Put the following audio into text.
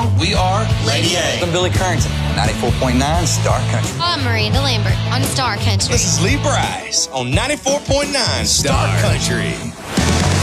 song. We are Lady A. I'm Billy Currington, 94.9 Star Country. I'm Miranda Lambert on Star Country. This is Lee Bryce on 94.9 Star Country.